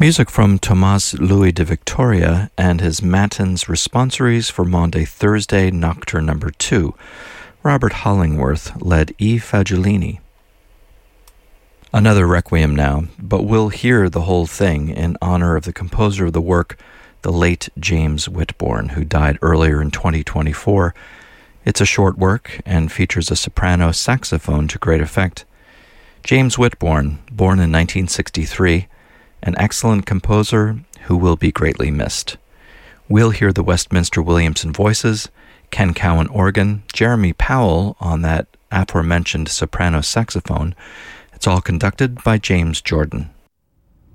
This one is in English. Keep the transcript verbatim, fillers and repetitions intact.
Music from Tomás Louis de Victoria and his Matins Responsories for Maundy Thursday Nocturne number two. Robert Hollingworth led E. Fagiolini. Another requiem now, but we'll hear the whole thing in honor of the composer of the work, the late James Whitbourne, who died earlier in twenty twenty-four. It's a short work and features a soprano saxophone to great effect. James Whitbourne, born in nineteen sixty-three, an excellent composer who will be greatly missed. We'll hear the Westminster Williamson voices, Ken Cowan organ, Jeremy Powell on that aforementioned soprano saxophone. It's all conducted by James Jordan.